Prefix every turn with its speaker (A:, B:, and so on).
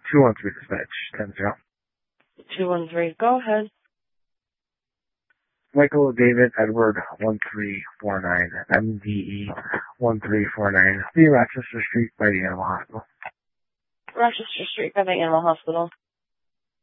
A: 213 dispatch, 10-0.
B: 213, go ahead.
A: Michael David Edward 1349, MDE 1349, the Rochester Street by the Animal Hospital.
B: Rochester Street by the Animal Hospital.